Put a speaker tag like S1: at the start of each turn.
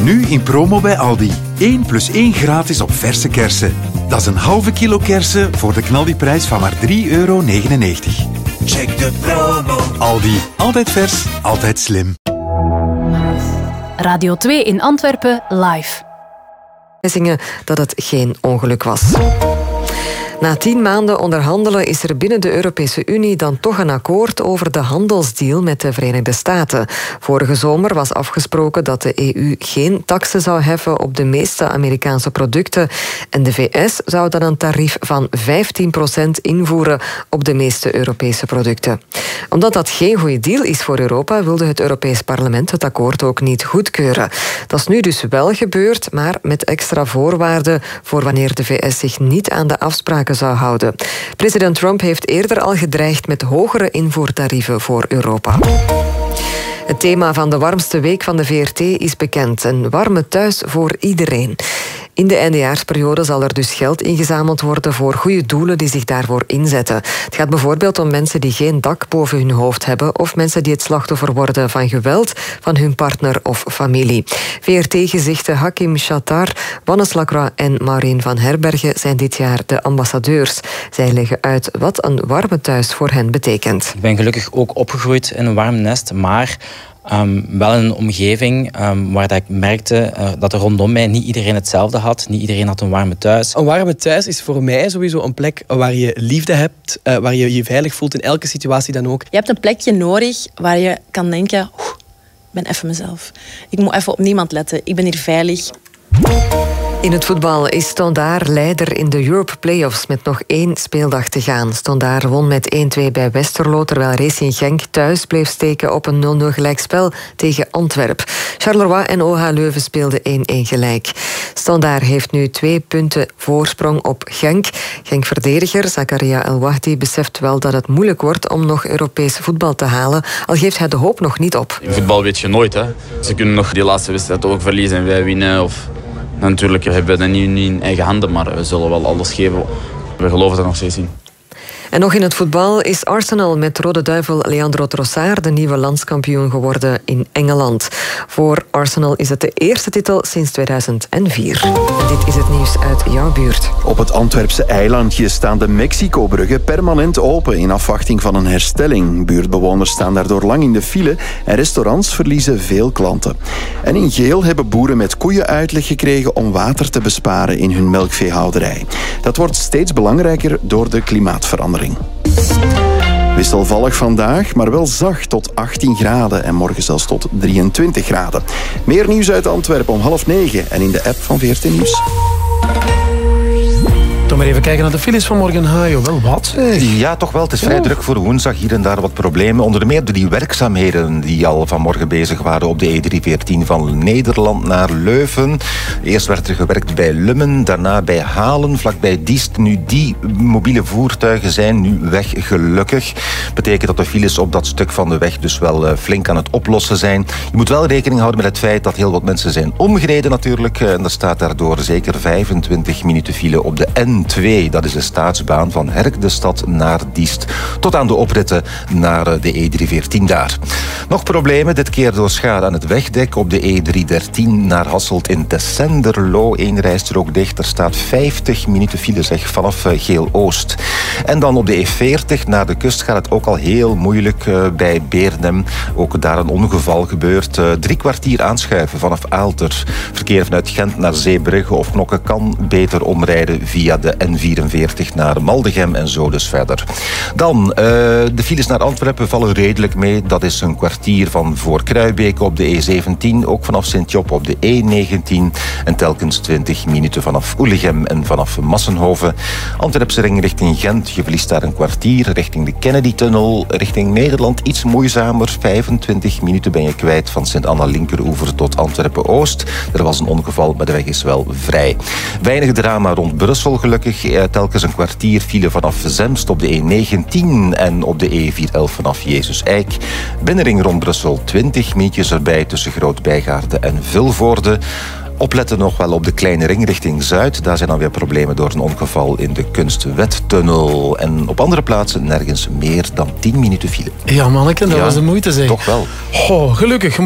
S1: Nu in promo bij Aldi. 1 + 1 gratis op verse kersen. Dat is een halve kilo kersen voor de knaldiprijs van maar €3,99. Check de promo. Aldi. Altijd vers, altijd slim.
S2: Radio 2 in Antwerpen live.
S3: Zingen dat het geen ongeluk was. Na 10 maanden onderhandelen is er binnen de Europese Unie dan toch een akkoord over de handelsdeal met de Verenigde Staten. Vorige zomer was afgesproken dat de EU geen taksen zou heffen op de meeste Amerikaanse producten en de VS zou dan een tarief van 15% invoeren op de meeste Europese producten. Omdat dat geen goede deal is voor Europa, wilde het Europees Parlement het akkoord ook niet goedkeuren. Dat is nu dus wel gebeurd, maar met extra voorwaarden voor wanneer de VS zich niet aan de afspraken zou houden. President Trump heeft eerder al gedreigd met hogere invoertarieven voor Europa. Het thema van de warmste week van de VRT is bekend. Een warme thuis voor iedereen. In de eindejaarsperiode zal er dus geld ingezameld worden voor goede doelen die zich daarvoor inzetten. Het gaat bijvoorbeeld om mensen die geen dak boven hun hoofd hebben of mensen die het slachtoffer worden van geweld van hun partner of familie. VRT-gezichten Hakim Shatar, Wannes Lacroix en Maureen van Herbergen zijn dit jaar de ambassadeurs. Zij leggen uit wat een warme thuis voor hen betekent.
S4: Ik ben gelukkig ook opgegroeid in een warm nest, maar wel in een omgeving waar dat ik merkte dat er rondom mij niet iedereen hetzelfde had. Niet iedereen had een warme thuis.
S5: Een warme thuis is voor mij sowieso een plek waar je liefde hebt, waar je je veilig voelt in elke situatie dan ook.
S6: Je hebt een plekje nodig waar je kan denken, ik ben even mezelf. Ik moet even op niemand letten. Ik ben hier veilig.
S3: In het voetbal is Standaard leider in de Europe Playoffs met nog 1 speeldag te gaan. Standaard won met 1-2 bij Westerlo, terwijl Racing Genk thuis bleef steken op een 0-0 gelijkspel tegen Antwerp. Charleroi en OH Leuven speelden 1-1 gelijk. Standaard heeft nu 2 punten voorsprong op Genk. Genk-verdediger Zakaria El Wahdi beseft wel dat het moeilijk wordt om nog Europees voetbal te halen, al geeft hij de hoop nog niet op.
S7: In voetbal weet je nooit, hè. Ze kunnen nog die laatste wedstrijd ook verliezen en wij winnen. Of... Natuurlijk hebben we dat niet in eigen handen, maar we zullen wel alles geven. We geloven er nog steeds in.
S3: En nog in het voetbal is Arsenal met Rode Duivel Leandro Trossard de nieuwe landskampioen geworden in Engeland. Voor Arsenal is het de eerste titel sinds 2004. En dit is het nieuws uit jouw buurt.
S8: Op het Antwerpse eilandje staan de Mexico-bruggen permanent open in afwachting van een herstelling. Buurtbewoners staan daardoor lang in de file en restaurants verliezen veel klanten. En in Geel hebben boeren met koeien uitleg gekregen om water te besparen in hun melkveehouderij. Dat wordt steeds belangrijker door de klimaatverandering. Wisselvallig vandaag, maar wel zacht tot 18 graden en morgen zelfs tot 23 graden. Meer nieuws uit Antwerpen om 8:30 en in de app van VRT Nieuws.
S9: Toch maar even kijken naar de files van morgen. Hajo, wel wat zeg.
S10: Ja, toch wel. Het is vrij druk voor woensdag. Hier en daar wat problemen. Onder meer door die werkzaamheden die al vanmorgen bezig waren op de E314 van Nederland naar Leuven. Eerst werd er gewerkt bij Lummen, daarna bij Halen, vlakbij Diest. Nu, die mobiele voertuigen zijn nu weg, gelukkig. Betekent dat de files op dat stuk van de weg dus wel flink aan het oplossen zijn. Je moet wel rekening houden met het feit dat heel wat mensen zijn omgereden natuurlijk. En er staat daardoor zeker 25 minuten file op de N2. Dat is de staatsbaan van Herk de Stad naar Diest. Tot aan de opritten naar de E314 daar. Nog problemen, dit keer door schade aan het wegdek op de E313 naar Hasselt in Tessenderlo. 1 rijstrook dicht. Er staat 50 minuten file zeg vanaf Geel-Oost. En dan op de E40 naar de kust gaat het ook al heel moeilijk bij Beernem. Ook daar een ongeval gebeurd. 3 kwartier aanschuiven vanaf Aalter. Verkeer vanuit Gent naar Zeebrugge of Knokke kan beter omrijden via de N44 naar Maldegem en zo dus verder. Dan, de files naar Antwerpen vallen redelijk mee. Dat is een kwartier van voor Kruibeke op de E17, ook vanaf Sint-Job op de E19 en telkens 20 minuten vanaf Oelegem en vanaf Massenhoven. Antwerpse ring richting Gent, je verliest daar een kwartier. Richting de Kennedy-tunnel, richting Nederland iets moeizamer. 25 minuten ben je kwijt van Sint-Anna linkeroever tot Antwerpen-Oost. Er was een ongeval, maar de weg is wel vrij. Weinig drama rond Brussel gelukkig. Telkens een kwartier file vanaf Zemst op de E19 en op de E411 vanaf Jezus Eik. Binnenring rond Brussel 20 minuutjes erbij tussen Groot-Bijgaarde en Vilvoorde. Opletten nog wel op de kleine ring richting Zuid. Daar zijn dan weer problemen door een ongeval in de Kunstwettunnel. En op andere plaatsen nergens meer dan 10 minuten file.
S9: Ja, manneke, dat was de moeite zeg.
S10: Toch wel.
S9: Gelukkig.